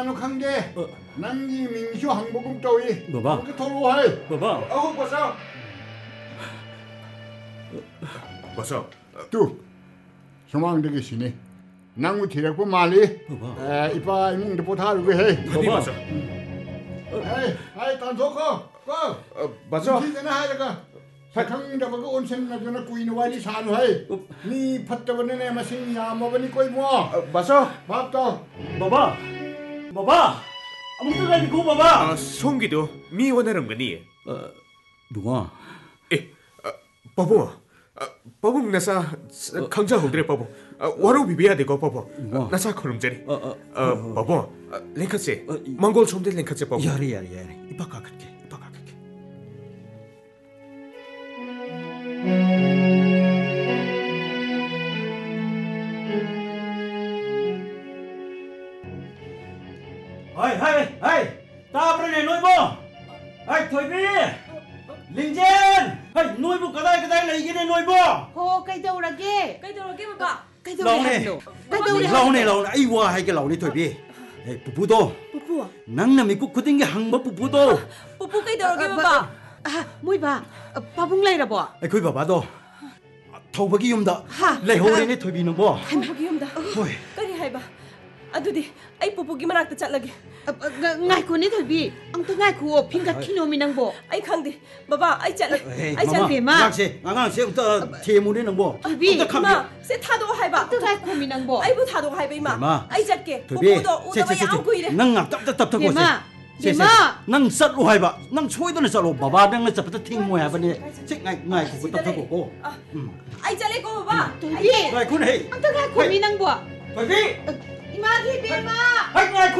그나노 칸게 남기 민슈 항복음 따위 바바. 그 토로할 바바. 버섯. 버섯. 또 소망되겠으니 남구 디렉부 말리 바바. 이빠 이몽도 보타르고 해 버섯. 아이 단속거 버섯. 기대나 하다가 사탕다가 온센 나잖아 구이는 와리 사는 해 니 팥다버네 내 맛이 야마버니 거이 뭐 버섯. 밥도 바바. 바바. 아무튼 가지 고 바바. 송기도 미원하는 거니. 누가? 버버. 버버 나사 강자 홍들의 버버. 와로 비비야 되고 버버. 나사 그럼제리. 버버. 랭카세. 몽골 좀데 랭카세 버버. 야리. 이봐 가게. Hai, ta berani nuôi bo. Hai, thôi đi. Linh Jen, hai nuôi bo cái đây lấy cái này nuôi bo. Hồ cây đâu ra ghê? Cây đâu kia mà bà? Cây đâu Lâu ra này, hẳn cây đâu ra lâu này, ai qua hai cái lâu này thôi đi. Hey, pupudo. Pupu à? Nang na mi ku kuting cái hang ba pupudo. Pupu cây đâu kia mà bà? À, mui bà, bà bung lây ra bỏ. Ai khui baba do. Thâu ba cái yum da. Ha. Lấy hồ này thôi bi no bo. Pupu yum da. Thôi. Cái gì hay bà? Adudi, ai pupu kia mà nạc ta chặt lagi. Ngay cô ní thôi bi, ông ta ngay cô pin cả kilo mi nang bộ. Ai khang đi, bà ai chặt lagi. Hey, Ai chặt mama. đi. Ngang se ta thề mu ne nang bo. Thôi bi, Ma, sẽ tha đồ hay bà. ông ta ngay cô mi nang bộ. Ai bu tha đồ hay bà Ma. mà. Ai chặt kì. Thôi bi. Pupu đồ, u ta yang kui đi. Nang ngap tap Để ko mà, se. để mà. Nang sat lu hai ba. Nang choi do na sat lu baba dang na chap ta thing mo ha ba ni. Sik ngai ku tap thap ko. Ai chặt lấy cô bà. Thôi bi, Ngai kun hey. ông ta ngay cô mi nang bộ. Thôi bi. Ima thì bi mà. Hai ngai